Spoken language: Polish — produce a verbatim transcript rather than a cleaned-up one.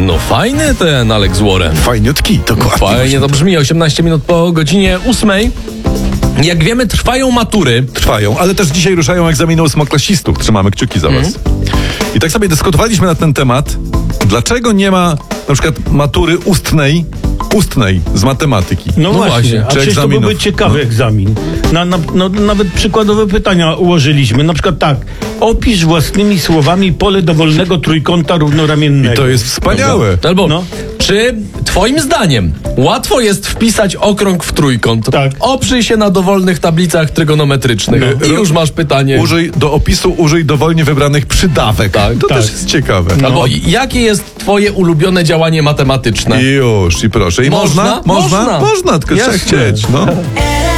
No fajny ten Alex Warren. Fajniutki, dokładnie. Fajnie to brzmi. osiemnaście minut po godzinie ósmej. Jak wiemy, trwają matury. Trwają, ale też dzisiaj ruszają egzaminy ósmoklasistów. Trzymamy kciuki za was. Mm. I tak sobie dyskutowaliśmy na ten temat. Dlaczego nie ma na przykład matury ustnej, ustnej z matematyki? No, No właśnie, właśnie. a Czy przecież to egzaminów? byłby ciekawy No. egzamin. Na, na, no, nawet przykładowe pytania ułożyliśmy. Na przykład tak, opisz własnymi słowami pole dowolnego trójkąta równoramiennego. I to jest wspaniałe. Albo, No. czy twoim zdaniem łatwo jest wpisać okrąg w trójkąt? Tak. Oprzyj się na dowolnych tablicach trygonometrycznych. No. I już masz pytanie. Użyj do opisu, użyj dowolnie wybranych przydawek. Tak, to tak. też jest ciekawe. Albo jakie jest twoje ulubione działanie matematyczne? I już, i proszę. I Można? można? Można, Można. można tylko trzeba Jasne. chcieć. No.